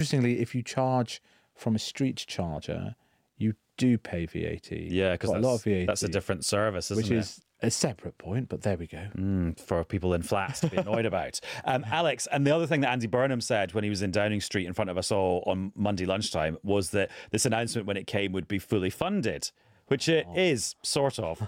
interestingly, if you charge from a street charger, you do pay VAT. Yeah, because a lot of VAT. That's a different service, isn't it? Which is a separate point, but there we go. For people in flats to be annoyed about. Alex, and the other thing that Andy Burnham said when he was in Downing Street in front of us all on Monday lunchtime was that this announcement, when it came, would be fully funded. Which it is, sort of.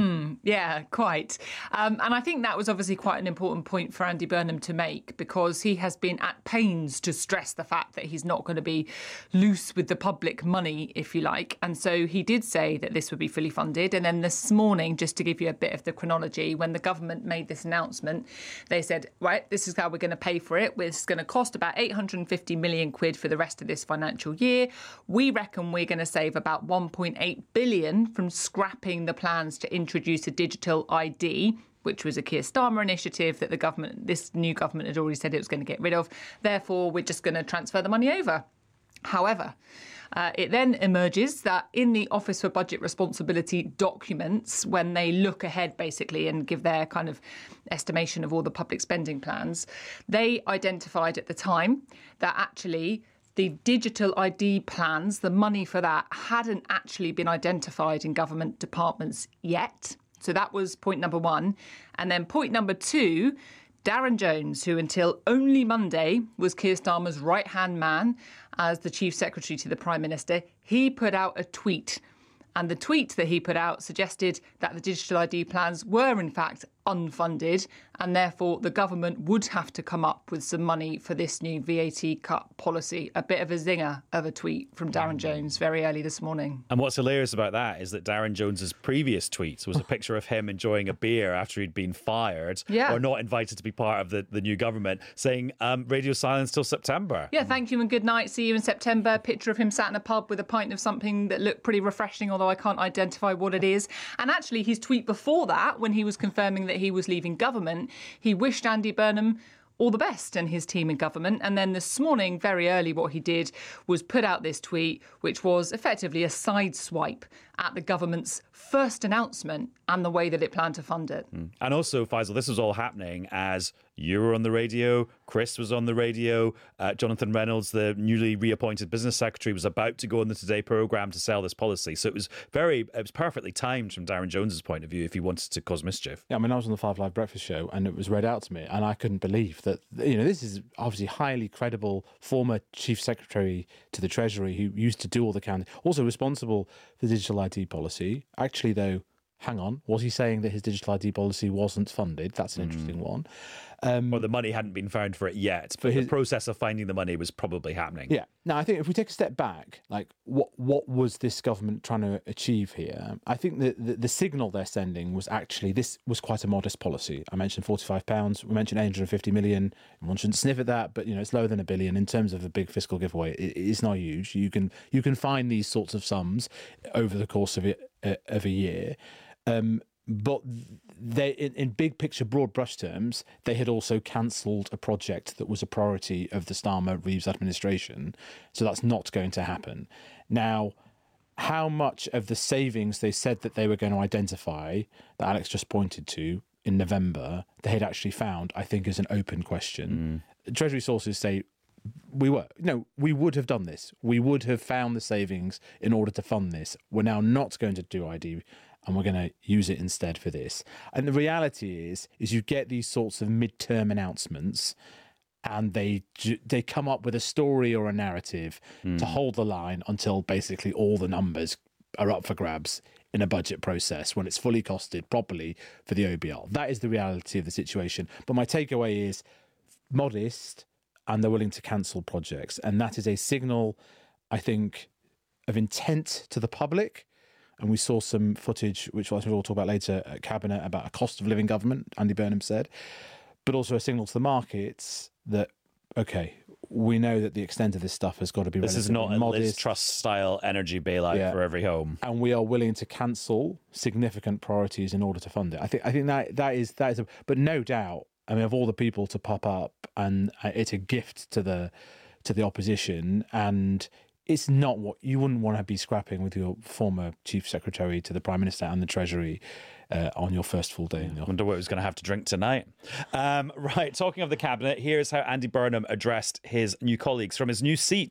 Yeah, quite. And I think that was obviously quite an important point for Andy Burnham to make, because he has been at pains to stress the fact that he's not going to be loose with the public money, if you like. And so he did say that this would be fully funded. And then this morning, just to give you a bit of the chronology, when the government made this announcement, they said, right, this is how we're going to pay for it. It's going to cost about 850 million quid for the rest of this financial year. We reckon we're going to save about 1.8 billion from scrapping the plans to introduce a digital ID, which was a Keir Starmer initiative that this new government had already said it was going to get rid of. Therefore, we're just going to transfer the money over. However, it then emerges that in the Office for Budget Responsibility documents, when they look ahead basically and give their kind of estimation of all the public spending plans, they identified at the time that actually the digital ID plans, the money for that, hadn't actually been identified in government departments yet. So that was point number one. And then point number two, Darren Jones, who until only Monday was Keir Starmer's right-hand man as the Chief Secretary to the Prime Minister, he put out a tweet. And the tweet that he put out suggested that the digital ID plans were in fact unfunded, and therefore the government would have to come up with some money for this new VAT cut policy. A bit of a zinger of a tweet from Darren Jones very early this morning. And what's hilarious about that is that Darren Jones's previous tweet was a picture of him enjoying a beer after he'd been fired or not invited to be part of the new government, saying radio silence till September. Yeah, thank you and good night. See you in September. Picture of him sat in a pub with a pint of something that looked pretty refreshing, although I can't identify what it is. And actually his tweet before that, when he was confirming that he was leaving government, he wished Andy Burnham all the best and his team in government. And then this morning, very early, what he did was put out this tweet, which was effectively a sideswipe at the government's first announcement and the way that it planned to fund it. And also, Faisal, this was all happening as you were on the radio, Chris was on the radio, Jonathan Reynolds, the newly reappointed business secretary, was about to go on the Today programme to sell this policy. So it was perfectly timed from Darren Jones's point of view if he wanted to cause mischief. Yeah, I mean, I was on the Five Live Breakfast show and it was read out to me and I couldn't believe that, this is obviously highly credible former chief secretary to the Treasury who used to do all the counting, also responsible for the digital ID policy. Actually, though, hang on, was he saying that his digital ID policy wasn't funded? That's an interesting one. Or the money hadn't been found for it yet, but the process of finding the money was probably happening. Yeah. Now, I think if we take a step back, like what was this government trying to achieve here? I think that the signal they're sending was actually this was quite a modest policy. I mentioned £45. We mentioned 850 million. One shouldn't sniff at that, but it's lower than $1 billion in terms of a big fiscal giveaway. It's not huge. You can find these sorts of sums over the course of a year. But they, in big picture, broad brush terms, they had also cancelled a project that was a priority of the Starmer-Reeves administration. So that's not going to happen. Now, how much of the savings they said that they were going to identify, that Alex just pointed to, in November, they had actually found, I think, is an open question. Treasury sources say, we would have done this. We would have found the savings in order to fund this. We're now not going to do ID and we're going to use it instead for this. And the reality is you get these sorts of midterm announcements and they come up with a story or a narrative to hold the line until basically all the numbers are up for grabs in a budget process when it's fully costed properly for the OBR. That is the reality of the situation. But my takeaway is modest, and they're willing to cancel projects. And that is a signal, I think, of intent to the public. And we saw some footage, which we'll talk about later at Cabinet, about a cost of living government, Andy Burnham said, but also a signal to the markets that, okay, we know that the extent of this stuff has got to be This is not a modest. Liz Truss-style energy bailout for every home. And we are willing to cancel significant priorities in order to fund it. I think that is but no doubt, I mean, of all the people to pop up, and it's a gift to the opposition, and it's not what you wouldn't want to be scrapping with your former chief secretary to the Prime Minister and the Treasury on your first full day. I wonder what he was going to have to drink tonight. Right, talking of the Cabinet, here's how Andy Burnham addressed his new colleagues from his new seat